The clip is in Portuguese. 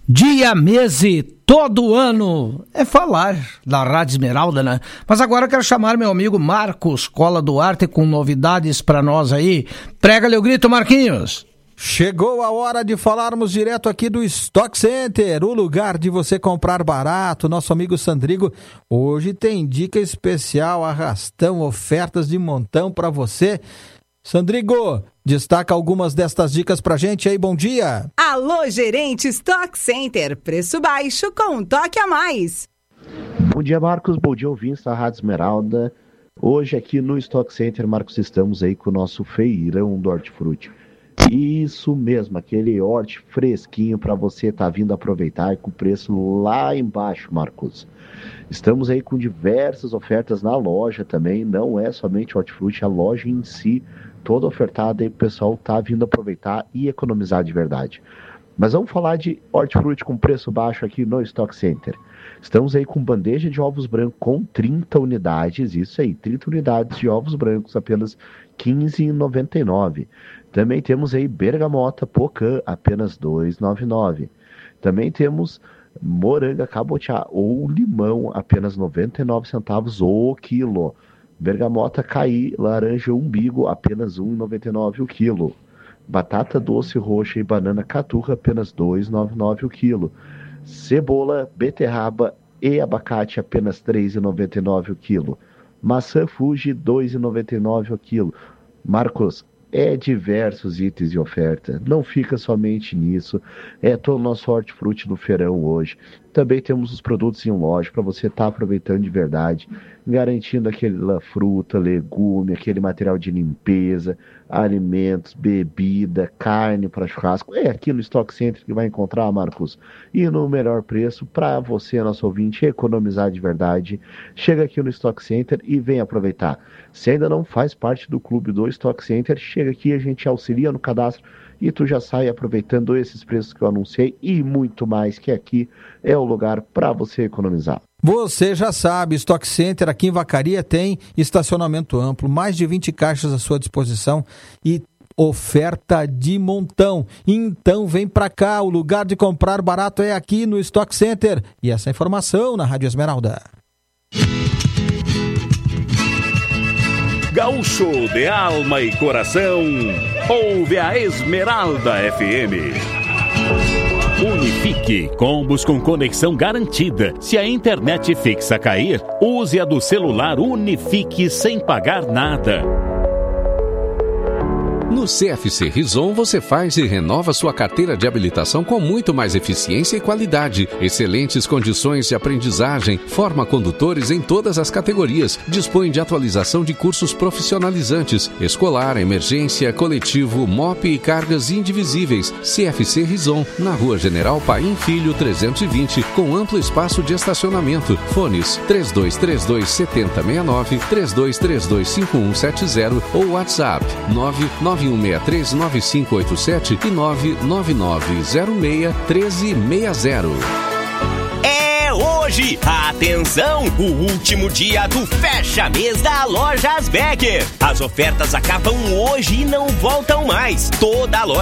Dia, mês e todo ano é falar da Rádio Esmeralda, né? Mas agora eu quero chamar meu amigo Marcos Cola Duarte com novidades para nós aí. Prega-lhe o grito, Marquinhos. Chegou a hora de falarmos direto aqui do Stock Center, o lugar de você comprar barato. Nosso amigo Sandrigo hoje tem dica especial, arrastão, ofertas de montão para você. Sandrigo, destaca algumas destas dicas pra gente aí, bom dia. Alô, gerente Stock Center, preço baixo com um toque a mais. Bom dia, Marcos, bom dia, ouvintes da Rádio Esmeralda. Hoje aqui no Stock Center, Marcos, estamos aí com o nosso feirão do hortifruti. Isso mesmo, aquele horte fresquinho para você tá vindo aproveitar com o preço lá embaixo, Marcos. Estamos aí com diversas ofertas na loja também, não é somente o hortifruti, a loja em si, toda ofertada aí o pessoal tá vindo aproveitar e economizar de verdade. Mas vamos falar de hortifruti com preço baixo aqui no Stock Center. Estamos aí com bandeja de ovos brancos com 30 unidades, isso aí, 30 unidades de ovos brancos, apenas R$ 15,99. Também temos aí bergamota pocã, apenas R$ 2,99. Também temos moranga cabotiá ou limão, apenas 99 centavos o quilo. Bergamota caí, laranja umbigo, apenas R$ 1,99 o quilo. Batata doce roxa e banana caturra, apenas R$ 2,99 o quilo. Cebola, beterraba e abacate, apenas R$ 3,99 o quilo. Maçã Fuji, R$ 2,99 o quilo. Marcos, é diversos itens de oferta, não fica somente nisso, é todo o nosso hortifruti do feirão hoje. Também temos os produtos em loja para você estar aproveitando de verdade, garantindo aquela fruta, legume, aquele material de limpeza, alimentos, bebida, carne para churrasco. É aqui no Stock Center que vai encontrar, Marcos, e no melhor preço para você, nosso ouvinte, economizar de verdade. Chega aqui no Stock Center e vem aproveitar. Se ainda não faz parte do clube do Stock Center, chega aqui, a gente auxilia no cadastro e tu já sai aproveitando esses preços que eu anunciei e muito mais, que aqui é o lugar para você economizar. Você já sabe, Stock Center aqui em Vacaria tem estacionamento amplo, mais de 20 caixas à sua disposição e oferta de montão. Então vem pra cá, o lugar de comprar barato é aqui no Stock Center. E essa informação na Rádio Esmeralda. Gaúcho de alma e coração, ouve a Esmeralda FM. Unifique, combos com conexão garantida. Se a internet fixa cair, use a do celular Unifique sem pagar nada. No CFC Rizon você faz e renova sua carteira de habilitação com muito mais eficiência e qualidade. Excelentes condições de aprendizagem, forma condutores em todas as categorias, dispõe de atualização de cursos profissionalizantes, escolar, emergência, coletivo, MOP e cargas indivisíveis. CFC Rizon, na Rua General Paim Filho 320, com amplo espaço de estacionamento. Fones 3232-7069, 3232-5170 ou WhatsApp 991639587 e 999061360. É hoje! Atenção! O último dia do fecha-mês da Lojas Becker. As ofertas acabam hoje e não voltam mais. Toda a loja